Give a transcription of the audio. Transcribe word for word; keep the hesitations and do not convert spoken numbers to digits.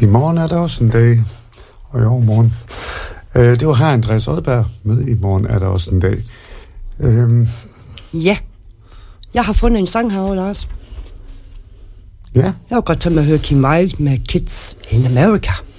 I morgen er der også en dag, og i overmorgen. Øh, det var her Andreas Odberg med. I morgen er der også en dag. Øh, ja, jeg har fundet en sang herovre, Lars. Ja. Jeg vil godt tage med at høre Kim Wilde med Kids in America.